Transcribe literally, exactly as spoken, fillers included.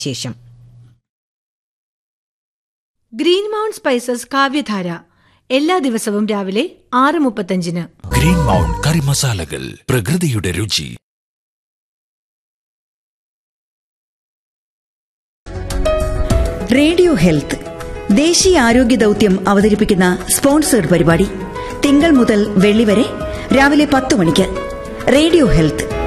ശേഷം. Green mount spices കാവ്യധാര എല്ലാ ദിവസവും രാവിലെ ആറ് മുപ്പത്തഞ്ചിന്. ഗ്രീൻ മൗണ്ട് കറി മസാലകൾ, പ്രകൃതിയുടെ രുചി. റേഡിയോ ഹെൽത്ത് ദേശീയ ആരോഗ്യ ദൌത്യം അവതരിപ്പിക്കുന്ന സ്പോൺസേഡ് പരിപാടി തിങ്കൾ മുതൽ വെള്ളി വരെ രാവിലെ പത്ത് മണിക്ക്. Radio health